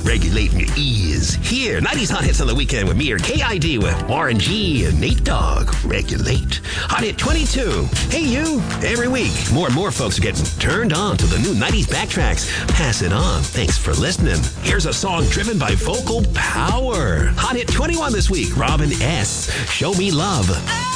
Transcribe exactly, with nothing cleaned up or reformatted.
regulating your ears. Here, nineties Hot Hits on the Weekend with me or K I D with Warren G and Nate Dogg. Regulate. Hot Hit twenty-two. Hey, you. Every week, more and more folks are getting turned on to the new nineties backtracks. Pass it on. Thanks for listening. Here's a song driven by vocal power. Hot Hit twenty-one this week. Robin S. Show Me Love.